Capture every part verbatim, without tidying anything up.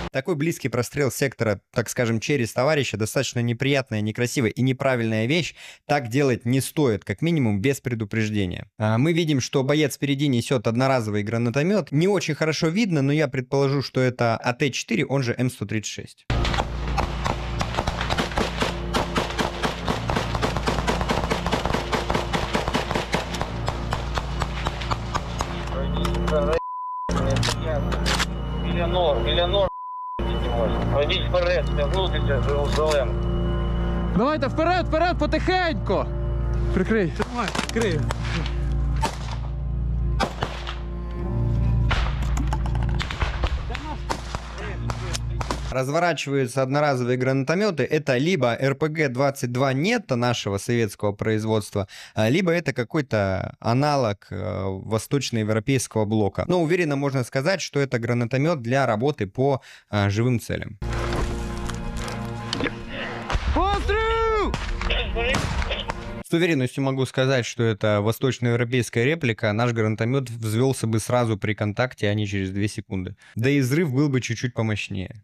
Такой близкий прострел сектора, так скажем, через товарища, достаточно неприятная, некрасивая и неправильная вещь. Так делать не стоит, как минимум без предупреждения. Мы видим, что боец впереди несет одноразовый гранатомет. Не очень хорошо видно, но я предположу, что это А Т четыре, он же М сто тридцать шесть. Миллионор, миллионор не может. Пройдіть вперед, стягнутися за узлом. Давайте вперед, вперед, потихеньку. Прикрий. Давай, прикрий. Разворачиваются одноразовые гранатометы. Это либо Р П Г двадцать два Нетто нашего советского производства, либо это какой-то аналог э, восточноевропейского блока. Но уверенно можно сказать, что это гранатомет для работы по э, живым целям. С уверенностью могу сказать, что это восточноевропейская реплика. Наш гранатомет взвелся бы сразу при контакте, а не через две секунды. Да и взрыв был бы чуть-чуть помощнее.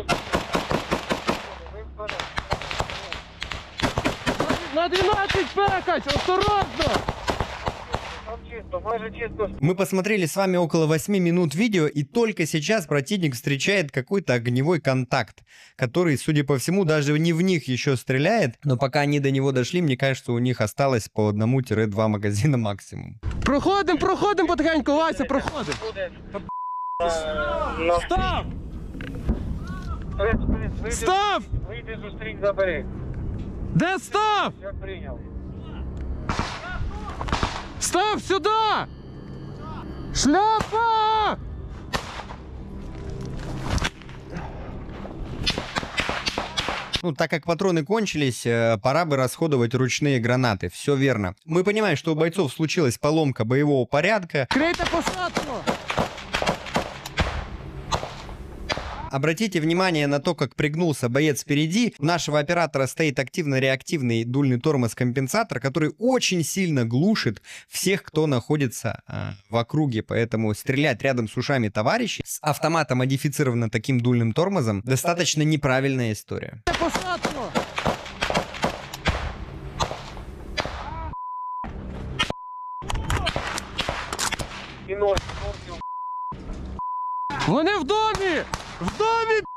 На двенадцать пекать, осторожно! Мы посмотрели с вами около восьми минут видео, и только сейчас противник встречает какой-то огневой контакт, который, судя по всему, даже не в них еще стреляет. Но пока они до него дошли, мне кажется, у них осталось по одному-два магазина максимум. Проходим, проходим потихеньку, Вася, проходим. Став! Став! Вийди, зустрінь, забери. Де став? Я прийняв. Став сюда! Шляпа! Ну, так как патроны кончились, пора бы расходовать ручные гранаты. Все верно. Мы понимаем, что у бойцов случилась поломка боевого порядка. Крейте посадку! Обратите внимание на то, как пригнулся боец впереди. У нашего оператора стоит активно-реактивный дульный тормоз-компенсатор, который очень сильно глушит всех, кто находится э, в округе. Поэтому стрелять рядом с ушами товарищей с автоматом, модифицированным таким дульным тормозом, достаточно неправильная история. Вони в домі! В домі!